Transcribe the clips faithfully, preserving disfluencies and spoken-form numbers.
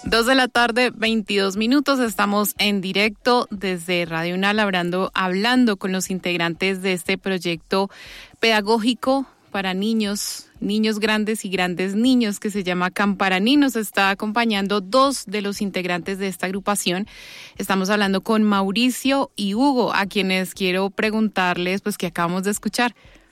Dos de la tarde, veintidós minutos. Estamos en directo desde Radio UNAL hablando, hablando con los integrantes de este proyecto pedagógico para niños, niños grandes y grandes niños que se llama Camparaní. Nos está acompañando dos de los integrantes de esta agrupación. Estamos hablando con Mauricio y Hugo, a quienes quiero preguntarles, pues, que acabamos de escuchar.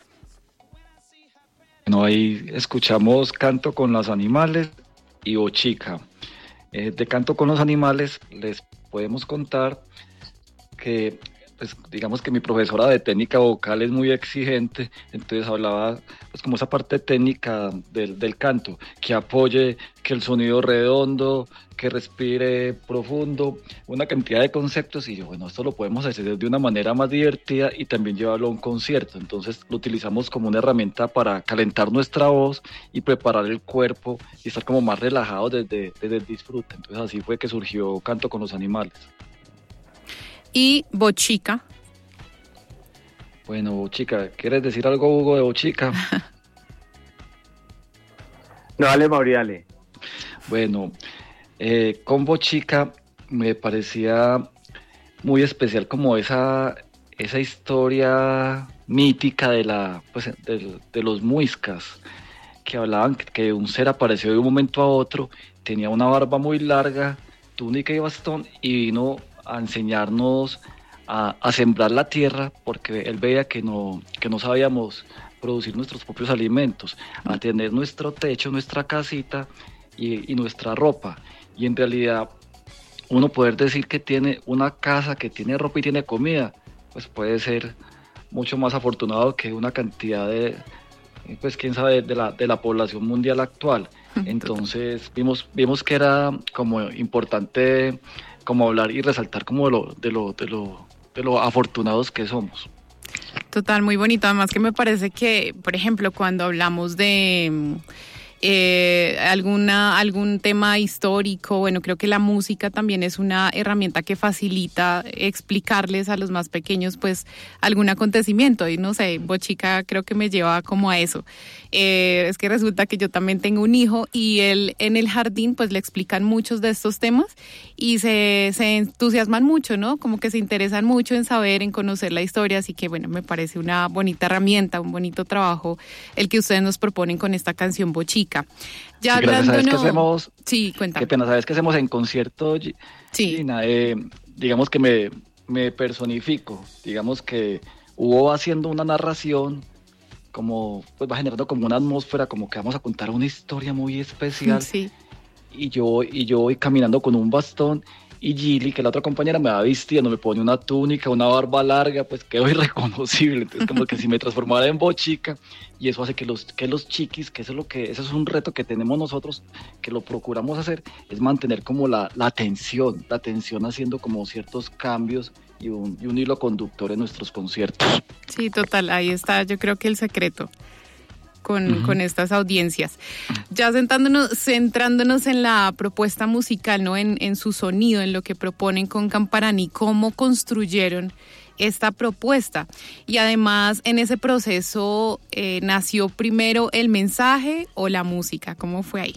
Bueno, ahí escuchamos Canto con los Animales y Bochica. Eh, de Canto con los Animales les podemos contar que, pues, digamos que mi profesora de técnica vocal es muy exigente, entonces hablaba pues como esa parte técnica del, del canto, que apoye, que el sonido redondo, que respire profundo, una cantidad de conceptos, y yo, bueno, esto lo podemos hacer de una manera más divertida y también llevarlo a un concierto. Entonces lo utilizamos como una herramienta para calentar nuestra voz y preparar el cuerpo y estar como más relajados desde, desde el disfrute. Entonces así fue que surgió Canto con los Animales. Y Bochica. Bueno, Bochica, ¿quieres decir algo, Hugo, de Bochica? No, dale, Mauri, dale. Bueno, eh, con Bochica me parecía muy especial como esa, esa historia mítica de, la, pues, de, de los muiscas, que hablaban que un ser apareció de un momento a otro, tenía una barba muy larga, túnica y bastón, y vino a enseñarnos a, a sembrar la tierra, porque él veía que no, que no sabíamos producir nuestros propios alimentos, a tener nuestro techo, nuestra casita y, y nuestra ropa. Y en realidad uno poder decir que tiene una casa, que tiene ropa y tiene comida, pues puede ser mucho más afortunado que una cantidad de, pues quién sabe, de la, de la población mundial actual. Entonces vimos, vimos que era como importante como hablar y resaltar como de lo, de lo, de lo, de lo afortunados que somos. Total, muy bonito. Además que me parece que, por ejemplo, cuando hablamos de eh, alguna algún tema histórico, bueno, creo que la música también es una herramienta que facilita explicarles a los más pequeños, pues, algún acontecimiento. Y no sé, Bochica creo que me lleva como a eso. Eh, es que resulta que yo también tengo un hijo y él en el jardín, pues, le explican muchos de estos temas y se, se entusiasman mucho, ¿no? Como que se interesan mucho en saber, en conocer la historia. Así que, bueno, me parece una bonita herramienta, un bonito trabajo el que ustedes nos proponen con esta canción Bochica. Ya sí, hablando, ¿sabes no... qué hacemos? Sí, cuéntame. Qué pena, ¿sabes qué hacemos en concierto? Sí. Gina? Eh, digamos que me, me personifico, digamos que Hugo va haciendo una narración, como pues va generando como una atmósfera, como que vamos a contar una historia muy especial. Sí. Y yo, y yo voy caminando con un bastón, y Gilly, que la otra compañera, me va vistiendo, me pone una túnica, una barba larga, pues quedo irreconocible. Entonces como que si me transformara en Bochica, y eso hace que los, que los chiquis, que eso es lo que, eso es un reto que tenemos nosotros, que lo procuramos hacer, es mantener como la, la atención, la atención haciendo como ciertos cambios y un, y un hilo conductor en nuestros conciertos. Sí, total, ahí está, yo creo que el secreto. Con, uh-huh. con estas audiencias. Ya centrándonos, centrándonos en la propuesta musical, ¿no? En, en su sonido, en lo que proponen con Camparaní, cómo construyeron esta propuesta. Y además, en ese proceso, eh, ¿nació primero el mensaje o la música? ¿Cómo fue ahí?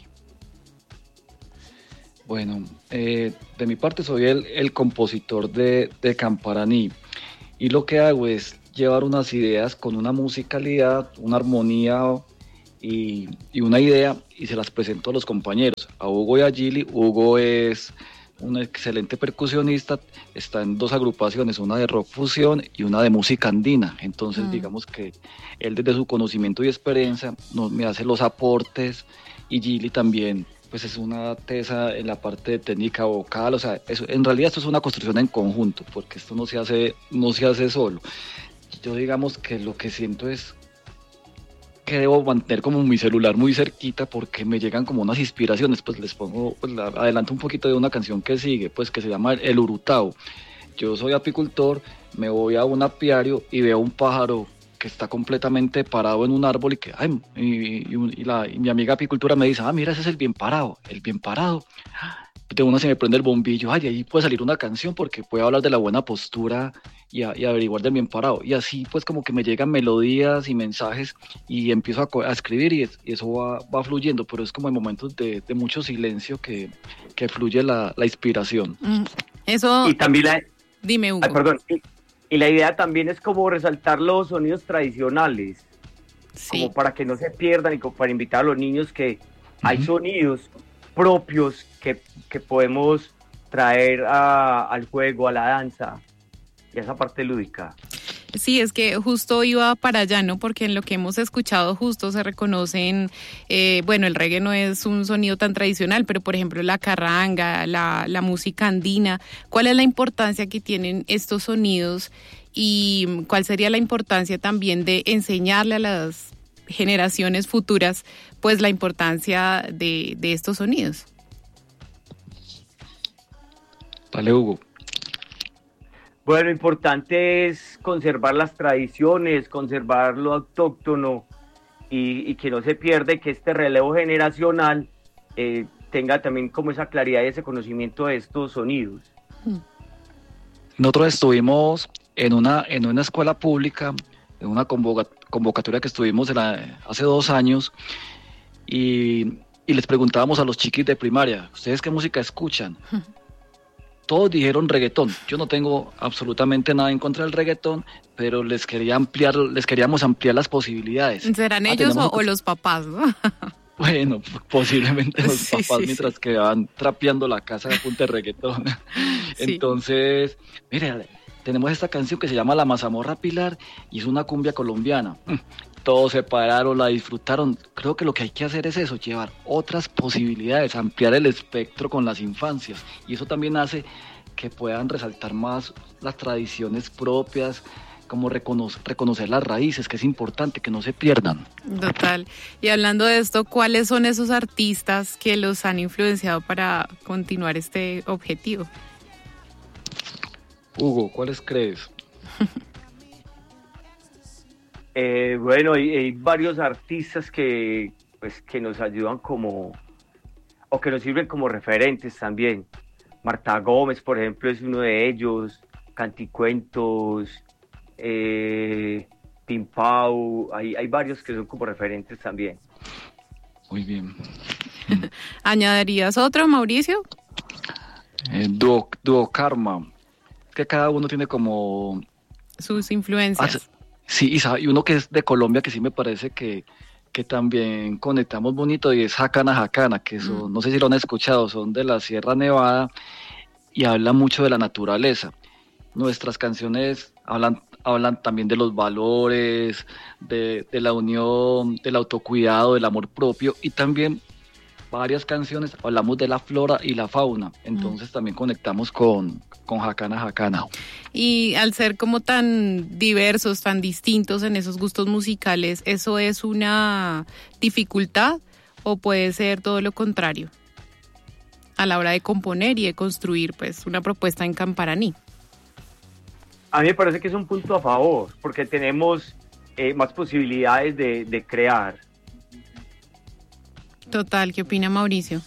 Bueno, eh, de mi parte soy el, el compositor de, de Camparaní, y lo que hago es llevar unas ideas con una musicalidad, una armonía y, y una idea, y se las presento a los compañeros, a Hugo y a Gilly. Hugo es un excelente percusionista, está en dos agrupaciones, una de rock fusión y una de música andina. Entonces mm. digamos que él desde su conocimiento y experiencia nos, me hace los aportes, y Gilly también pues es una tesa en la parte de técnica vocal. O sea, eso, en realidad esto es una construcción en conjunto, porque esto no se hace, no se hace solo. Yo digamos que lo que siento es que debo mantener como mi celular muy cerquita, porque me llegan como unas inspiraciones. Pues les pongo, pues la, adelanto un poquito de una canción que sigue, pues que se llama El Urutao. Yo soy apicultor, me voy a un apiario y veo un pájaro que que está completamente parado en un árbol y que, ay, y, y, y, la, y mi amiga apicultura me dice, ah, mira, ese es el bien parado, el bien parado. De una se me prende el bombillo, ay, de ahí puede salir una canción porque puede hablar de la buena postura y, a, y averiguar del bien parado. Y así pues como que me llegan melodías y mensajes y empiezo a, a escribir y, es, y eso va, va fluyendo, pero es como en momentos de, de mucho silencio que, que fluye la, la inspiración. Eso... Y también la... Dime, Hugo. Ay, perdón. Y, y la idea también es como resaltar los sonidos tradicionales, sí, como para que no se pierdan y como para invitar a los niños que uh-huh. hay sonidos propios que, que podemos traer a, al juego, a la danza y a esa parte lúdica. Sí, es que justo iba para allá, ¿no? Porque en lo que hemos escuchado justo se reconocen, eh, bueno, el reggae no es un sonido tan tradicional, pero por ejemplo la carranga, la, la música andina, ¿cuál es la importancia que tienen estos sonidos y cuál sería la importancia también de enseñarle a las generaciones futuras, pues la importancia de, de estos sonidos? Vale, Hugo. Bueno, lo importante es conservar las tradiciones, conservar lo autóctono y, y que no se pierda, que este relevo generacional eh, tenga también como esa claridad y ese conocimiento de estos sonidos. Nosotros estuvimos en una, en una escuela pública, en una convoca, convocatoria que estuvimos en la, hace dos años y, y les preguntábamos a los chiquis de primaria, ¿ustedes qué música escuchan? Todos dijeron reggaetón. Yo no tengo absolutamente nada en contra del reggaetón, pero les quería ampliar, les queríamos ampliar las posibilidades. ¿Serán ah, ellos o, o los papás, no? Bueno, posiblemente los sí, papás, sí, mientras sí. que van trapeando la casa de punta de reggaetón. Sí. Entonces, mire, tenemos esta canción que se llama La Mazamorra Pilar y es una cumbia colombiana. Todos se pararon, la disfrutaron. Creo que lo que hay que hacer es eso, llevar otras posibilidades, ampliar el espectro con las infancias. Y eso también hace que puedan resaltar más las tradiciones propias, como reconocer, reconocer las raíces, que es importante, que no se pierdan. Total. Y hablando de esto, ¿cuáles son esos artistas que los han influenciado para continuar este objetivo? Hugo, ¿cuáles crees? Eh, bueno, hay, hay varios artistas que, pues, que nos ayudan como, o que nos sirven como referentes también. Marta Gómez, por ejemplo, es uno de ellos, Canticuentos, eh, Pimpau, hay, hay varios que son como referentes también. Muy bien. ¿Añadirías otro, Mauricio? Eh, Duo, Duo Karma, que cada uno tiene como... sus influencias. Ah, sí, y, sabe, y uno que es de Colombia que sí me parece que, que también conectamos bonito y es Jacana Jacana, que son, mm. no sé si lo han escuchado, son de la Sierra Nevada y hablan mucho de la naturaleza. Nuestras canciones hablan, hablan también de los valores, de, de la unión, del autocuidado, del amor propio y también varias canciones hablamos de la flora y la fauna, entonces mm. también conectamos con, con Jacana Jacana. Y al ser como tan diversos, tan distintos en esos gustos musicales, ¿eso es una dificultad o puede ser todo lo contrario a la hora de componer y de construir pues una propuesta en Camparaní? A mí me parece que es un punto a favor, porque tenemos eh, más posibilidades de, de crear. Total, ¿qué opina Mauricio?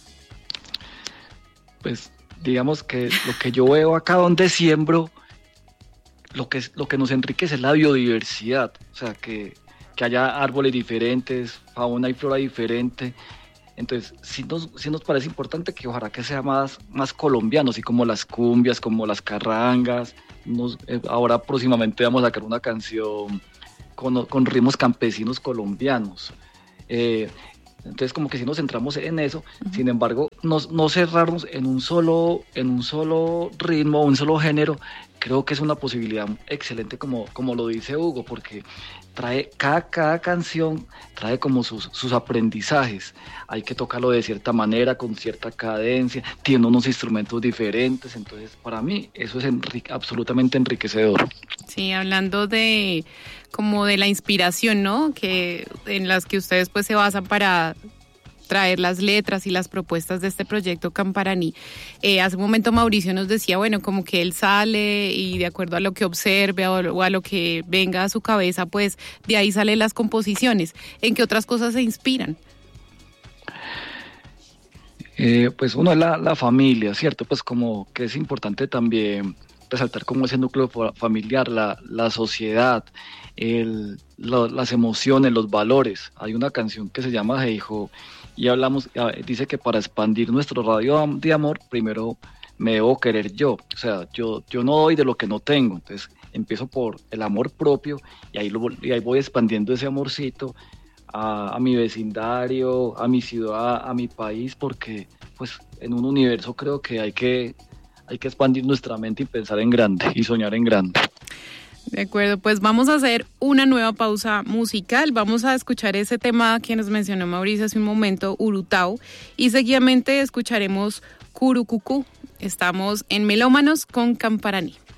Pues digamos que lo que yo veo acá donde siembro, lo que, lo que nos enriquece es la biodiversidad, o sea, que, que haya árboles diferentes, fauna y flora diferente. Entonces, sí nos, sí nos parece importante que ojalá que sea más, más colombiano, así como las cumbias, como las carrangas. Nos, eh, ahora próximamente vamos a sacar una canción con, con ritmos campesinos colombianos. Eh, Entonces como que si nos centramos en eso, uh-huh. sin embargo, no, no cerrarnos en un solo, en un solo ritmo, un solo género, creo que es una posibilidad excelente como, como lo dice Hugo, porque trae, cada, cada canción trae como sus, sus aprendizajes, hay que tocarlo de cierta manera, con cierta cadencia, tiene unos instrumentos diferentes, entonces para mí eso es enrique, absolutamente enriquecedor. Sí, hablando de como de la inspiración, ¿no? Que en las que ustedes pues se basan para traer las letras y las propuestas de este proyecto Camparaní. Eh, hace un momento Mauricio nos decía, bueno, como que él sale y de acuerdo a lo que observe o a lo que venga a su cabeza, pues de ahí salen las composiciones. ¿En qué otras cosas se inspiran? Eh, pues uno es la, la familia, ¿cierto? Pues como que es importante también resaltar como ese núcleo familiar, la, la sociedad, el, lo, las emociones, los valores. Hay una canción que se llama Hey Ho y hablamos, dice que para expandir nuestro radio de amor, primero me debo querer yo. O sea, yo, yo no doy de lo que no tengo, entonces empiezo por el amor propio y ahí, lo, y ahí voy expandiendo ese amorcito a, a mi vecindario, a mi ciudad, a mi país, porque pues en un universo creo que hay que Hay que expandir nuestra mente y pensar en grande y soñar en grande. De acuerdo, pues vamos a hacer una nueva pausa musical. Vamos a escuchar ese tema que nos mencionó Mauricio hace un momento, Urutau, y seguidamente escucharemos Curucucú. Estamos en Melómanos con Camparaní.